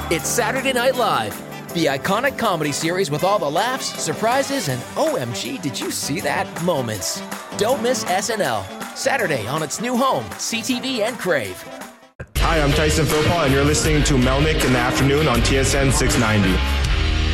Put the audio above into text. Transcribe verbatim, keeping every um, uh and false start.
It's Saturday Night Live, the iconic comedy series with all the laughs, surprises, and O M G, did you see that moments. Don't miss S N L, Saturday on its new home, C T V and Crave. Hi, I'm Tyson Philpott, and you're listening to Melnick in the Afternoon on T S N six ninety.